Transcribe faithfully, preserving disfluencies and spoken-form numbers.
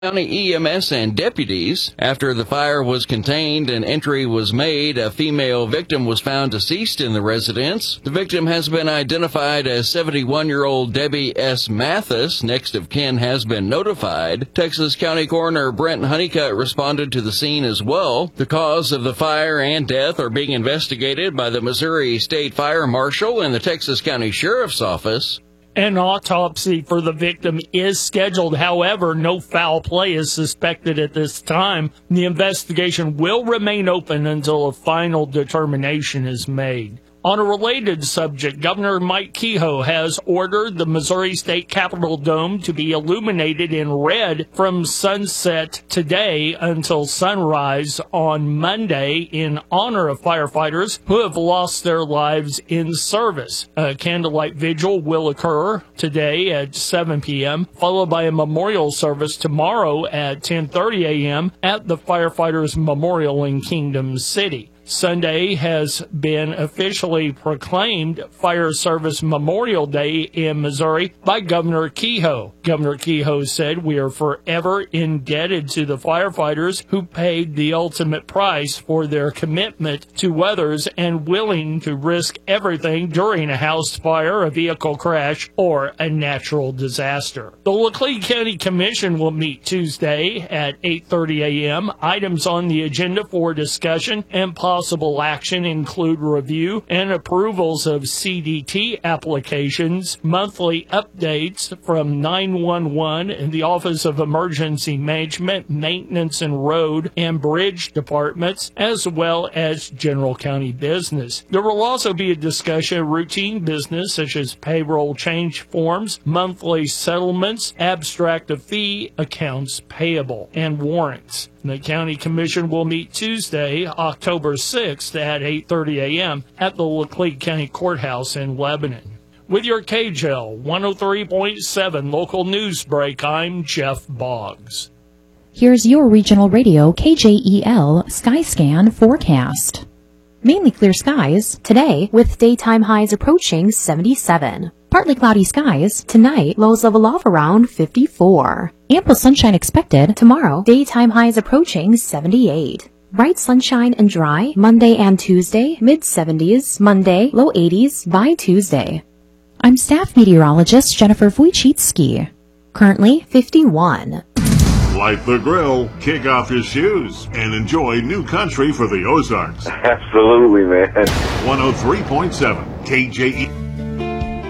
County E M S and deputies. After the fire was contained and entry was made, a female victim was found deceased in the residence. The victim has been identified as seventy-one-year-old Debbie S. Mathis. Next of kin has been notified. Texas County Coroner Brent Honeycutt responded to the scene as well. The cause of the fire and death are being investigated by the Missouri State Fire Marshal and the Texas County Sheriff's Office. An autopsy for the victim is scheduled. However, no foul play is suspected at this time. The investigation will remain open until a final determination is made. On a related subject, Governor Mike Kehoe has ordered the Missouri State Capitol Dome to be illuminated in red from sunset today until sunrise on Monday in honor of firefighters who have lost their lives in service. A candlelight vigil will occur today at seven p.m., followed by a memorial service tomorrow at ten thirty a.m. at the Firefighters Memorial in Kingdom City. Sunday has been officially proclaimed Fire Service Memorial Day in Missouri by Governor Kehoe. Governor Kehoe said, "We are forever indebted to the firefighters who paid the ultimate price for their commitment to others and willing to risk everything during a house fire, a vehicle crash, or a natural disaster." The Laclede County Commission will meet Tuesday at eight thirty a.m. Items on the agenda for discussion and possible Possible action include review and approvals of C D T applications, monthly updates from nine one one and the Office of Emergency Management, Maintenance and Road and Bridge Departments, as well as general county business. There will also be a discussion of routine business such as payroll change forms, monthly settlements, abstract of fee, accounts payable, and warrants. The County Commission will meet Tuesday, October sixth at eight thirty a.m. at the Laclede County Courthouse in Lebanon. With your K J E L one oh three point seven local news break, I'm Jeff Boggs. Here's your regional radio K J E L Skyscan forecast. Mainly clear skies today with daytime highs approaching seventy-seven. Partly cloudy skies tonight, lows level off around fifty-four. Ample sunshine expected tomorrow, daytime highs approaching seventy-eight. Bright sunshine and dry Monday and Tuesday, mid seventies, Monday, low eighties by Tuesday. I'm staff meteorologist Jennifer Wojcicki. Currently fifty-one. Light the grill, kick off your shoes, and enjoy new country for the Ozarks. Absolutely, man. one oh three point seven K J E